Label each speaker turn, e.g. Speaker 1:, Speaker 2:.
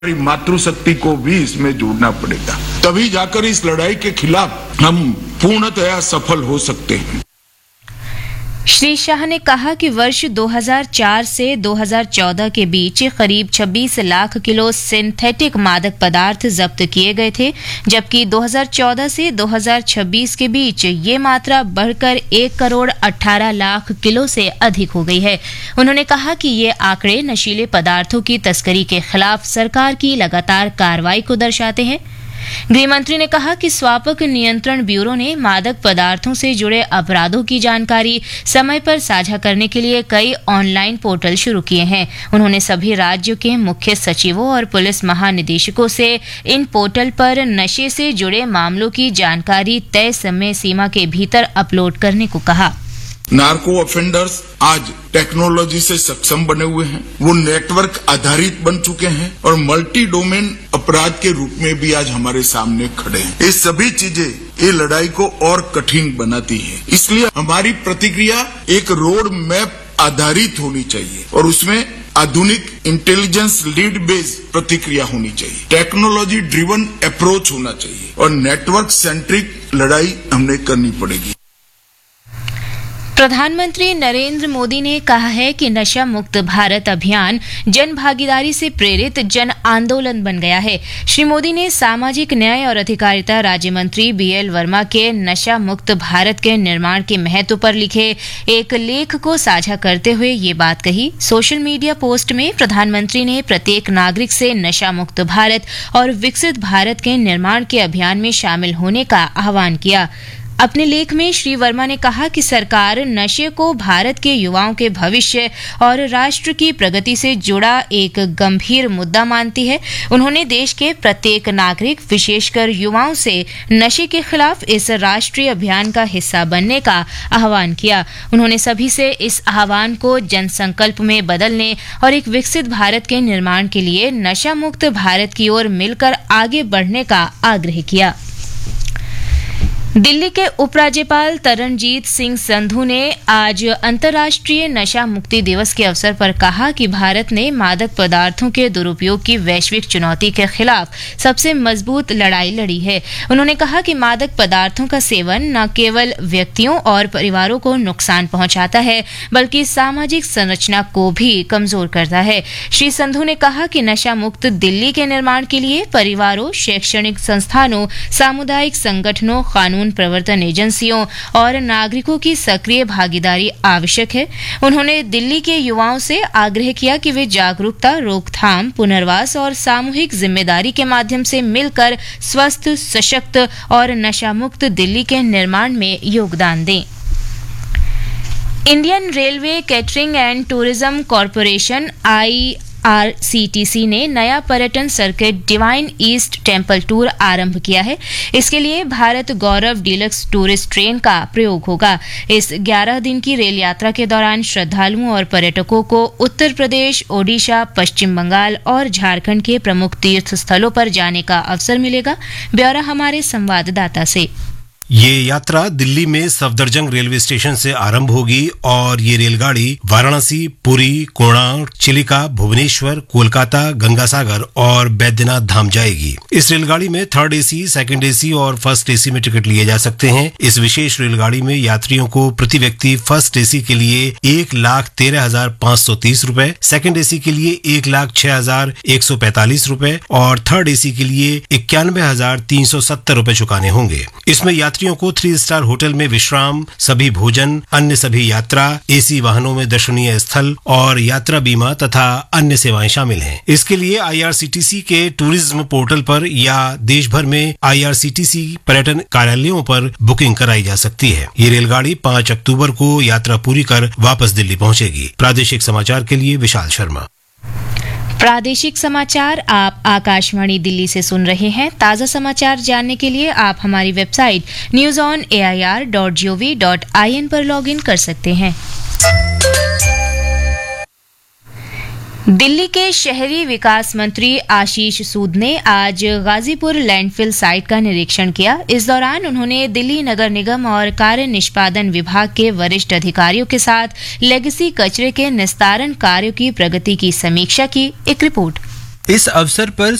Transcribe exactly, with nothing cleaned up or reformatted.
Speaker 1: हमारी मातृशक्ति को भी इसमें जोड़ना पड़ेगा, तभी जाकर इस लड़ाई के खिलाफ हम पूर्णतया सफल हो सकते हैं।
Speaker 2: श्री शाह ने कहा कि वर्ष दो हज़ार चार से दो हज़ार चौदह के बीच करीब छब्बीस लाख किलो सिंथेटिक मादक पदार्थ जब्त किए गए थे, जबकि दो हज़ार चौदह से दो हज़ार छब्बीस के बीच ये मात्रा बढ़कर एक करोड़ अठारह लाख किलो से अधिक हो गई है। उन्होंने कहा कि ये आंकड़े नशीले पदार्थों की तस्करी के खिलाफ सरकार की लगातार कार्रवाई को दर्शाते हैं। गृह मंत्री ने कहा कि स्वापक नियंत्रण ब्यूरो ने मादक पदार्थों से जुड़े अपराधों की जानकारी समय पर साझा करने के लिए कई ऑनलाइन पोर्टल शुरू किए हैं। उन्होंने सभी राज्यों के मुख्य सचिवों और पुलिस महानिदेशकों से इन पोर्टल पर नशे से जुड़े मामलों की जानकारी तय समय सीमा के भीतर अपलोड करने को कहा।
Speaker 1: नार्को ऑफेंडर्स आज टेक्नोलॉजी से सक्षम बने हुए हैं, वो नेटवर्क आधारित बन चुके हैं और मल्टी डोमेन अपराध के रूप में भी आज हमारे सामने खड़े हैं। ये सभी चीजें ये लड़ाई को और कठिन बनाती है, इसलिए हमारी प्रतिक्रिया एक रोड मैप आधारित होनी चाहिए और उसमें आधुनिक इंटेलिजेंस लीड बेस्ड प्रतिक्रिया होनी चाहिए, टेक्नोलॉजी ड्रिवन अप्रोच होना चाहिए और नेटवर्क सेंट्रिक लड़ाई हमने करनी पड़ेगी।
Speaker 2: प्रधानमंत्री नरेंद्र मोदी ने कहा है कि नशा मुक्त भारत अभियान जन भागीदारी से प्रेरित जन आंदोलन बन गया है। श्री मोदी ने सामाजिक न्याय और अधिकारिता राज्य मंत्री बी एल वर्मा के नशा मुक्त भारत के निर्माण के महत्व पर लिखे एक लेख को साझा करते हुए ये बात कही। सोशल मीडिया पोस्ट में प्रधानमंत्री ने प्रत्येक नागरिक से नशा मुक्त भारत और विकसित भारत के निर्माण के अभियान में शामिल होने का आह्वान किया। अपने लेख में श्री वर्मा ने कहा कि सरकार नशे को भारत के युवाओं के भविष्य और राष्ट्र की प्रगति से जुड़ा एक गंभीर मुद्दा मानती है। उन्होंने देश के प्रत्येक नागरिक, विशेषकर युवाओं से नशे के खिलाफ इस राष्ट्रीय अभियान का हिस्सा बनने का आह्वान किया। उन्होंने सभी से इस आह्वान को जनसंकल्प में बदलने और एक विकसित भारत के निर्माण के लिए नशा मुक्त भारत की ओर मिलकर आगे बढ़ने का आग्रह किया। दिल्ली के उपराज्यपाल तरणजीत सिंह संधू ने आज अंतर्राष्ट्रीय नशा मुक्ति दिवस के अवसर पर कहा कि भारत ने मादक पदार्थों के दुरुपयोग की वैश्विक चुनौती के खिलाफ सबसे मजबूत लड़ाई लड़ी है। उन्होंने कहा कि मादक पदार्थों का सेवन न केवल व्यक्तियों और परिवारों को नुकसान पहुंचाता है, बल्कि सामाजिक संरचना को भी कमजोर करता है। श्री संधू ने कहा कि नशा मुक्त दिल्ली के निर्माण के लिए परिवारों, शैक्षणिक संस्थानों, सामुदायिक संगठनों, कानून प्रवर्तन एजेंसियों और नागरिकों की सक्रिय भागीदारी आवश्यक है। उन्होंने दिल्ली के युवाओं से आग्रह किया कि वे जागरूकता, रोकथाम, पुनर्वास और सामूहिक जिम्मेदारी के माध्यम से मिलकर स्वस्थ, सशक्त और नशा मुक्त दिल्ली के निर्माण में योगदान दें। Indian railway catering and tourism corporation I R C T C ने नया पर्यटन circuit divine east temple tour आरंभ किया है। इसके लिए भारत गौरव डीलक्स टूरिस्ट ट्रेन का प्रयोग होगा। इस ग्यारह दिन की रेल यात्रा के दौरान श्रद्धालुओं और पर्यटकों को उत्तर प्रदेश, ओडिशा, पश्चिम बंगाल और झारखंड के प्रमुख तीर्थ स्थलों पर जाने का अवसर मिलेगा। ब्यौरा हमारे संवाददाता से।
Speaker 3: ये यात्रा दिल्ली में सफदरजंग रेलवे स्टेशन से आरंभ होगी और ये रेलगाड़ी वाराणसी, पुरी, कोणार्क, चिलिका, भुवनेश्वर, कोलकाता, गंगासागर और बैद्यनाथ धाम जाएगी। इस रेलगाड़ी में थर्ड एसी, सेकंड एसी और फर्स्ट एसी में टिकट लिए जा सकते हैं। इस विशेष रेलगाड़ी में यात्रियों को प्रति व्यक्ति फर्स्ट एसी के लिए एक लाख तेरह हजार पाँच सौ तीस रूपए, सेकंड एसी के लिए एक लाख छह हजार एक सौ पैंतालीस रूपए और थर्ड एसी के लिए इक्यानवे हजार तीन सौ सत्तर रूपए चुकाने होंगे। इसमें यात्रियों को थ्री स्टार होटल में विश्राम, सभी भोजन, अन्य सभी यात्रा, एसी वाहनों में दर्शनीय स्थल और यात्रा बीमा तथा अन्य सेवाएं शामिल हैं। इसके लिए I R C T C के टूरिज्म पोर्टल पर या देश भर में I R C T C पर्यटन कार्यालयों पर बुकिंग कराई जा सकती है। ये रेलगाड़ी पाँच अक्टूबर को यात्रा पूरी कर वापस दिल्ली पहुंचेगी। प्रादेशिक समाचार के लिए विशाल शर्मा।
Speaker 2: प्रादेशिक समाचार आप आकाशवाणी दिल्ली से सुन रहे हैं। ताज़ा समाचार जानने के लिए आप हमारी website news on A I R dot G O V dot I N पर लॉग इन कर सकते हैं। दिल्ली के शहरी विकास मंत्री आशीष सूद ने आज गाजीपुर लैंडफिल साइट का निरीक्षण किया। इस दौरान उन्होंने दिल्ली नगर निगम और कार्य निष्पादन विभाग के वरिष्ठ अधिकारियों के साथ लेगेसी कचरे के निस्तारण कार्यों की प्रगति की समीक्षा की। एक रिपोर्ट।
Speaker 4: इस अवसर पर